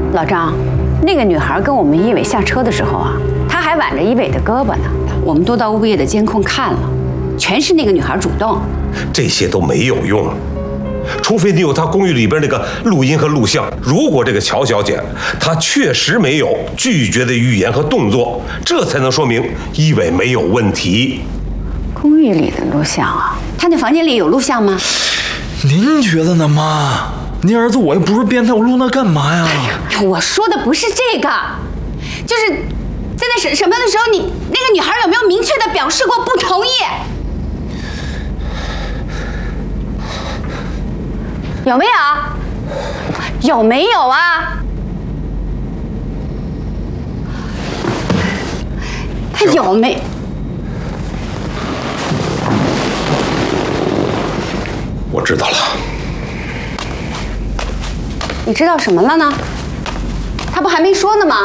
老张，那个女孩跟我们一伟下车的时候啊，她还挽着一伟的胳膊呢。我们都到物业的监控看了，全是那个女孩主动。 这些都没有用，除非你有她公寓里边那个录音和录像。如果这个乔小姐她确实没有拒绝的语言和动作，这才能说明一伟没有问题。 公寓里的录像啊，她那房间里有录像吗？ 您觉得呢，妈？您儿子我又不是变态，我录那干嘛呀？ 哎呀，我说的不是这个，就是在那审判的时候，那个女孩有没有明确的表示过不同意？有没有？有没有啊？他有没？ 我知道了。 你知道什么了呢？他不还没说呢吗？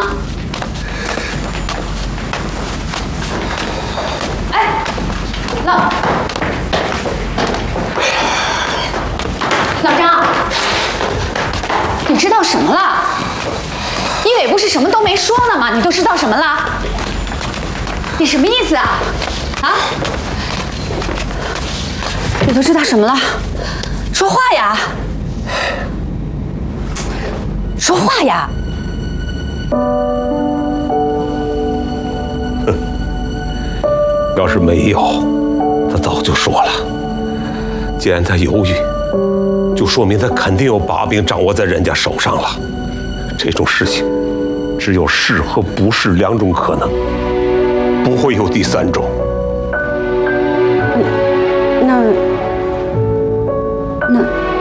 哎，老张，你知道什么了？一伟不是什么都没说呢吗？你都知道什么了？你什么意思啊？啊？你都知道什么了？说话呀！说话呀！ 哼，要是没有，他早就说了。既然他犹豫，就说明他肯定有把柄掌握在人家手上了。这种事情，只有是和不是两种可能，不会有第三种。 那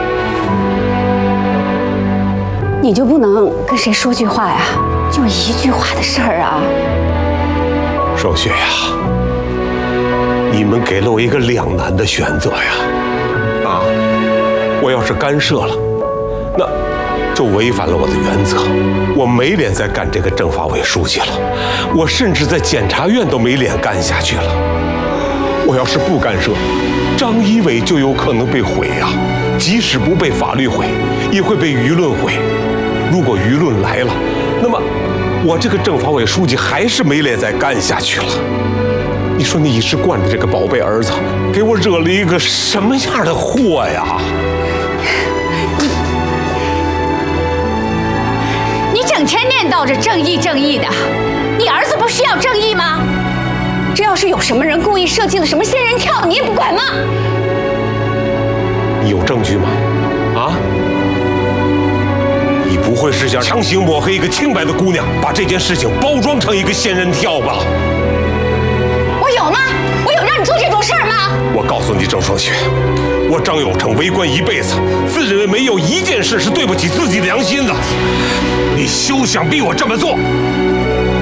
你就不能跟谁说句话呀？就一句话的事儿啊！ 双雪呀，你们给了我一个两难的选择呀！啊，我要是干涉了，那就违反了我的原则，我没脸再干这个政法委书记了，我甚至在检察院都没脸干下去了。我要是不干涉，张一伟就有可能被毁呀！即使不被法律毁，也会被舆论毁。如果舆论来了，那么我这个政法委书记还是没脸再干下去了。你说你一直惯着这个宝贝儿子，给我惹了一个什么样的祸呀？ 你整天念叨着正义正义的，你儿子不需要正义吗？这要是有什么人故意设计了什么仙人跳，你也不管吗？ 你有证据吗？啊？你不会是想强行抹黑一个清白的姑娘，把这件事情包装成一个仙人跳吧？ 我有吗？我有让你做这种事儿吗？ 我告诉你，郑双雪，我张有成为官一辈子，自认为没有一件事是对不起自己良心的。你休想逼我这么做！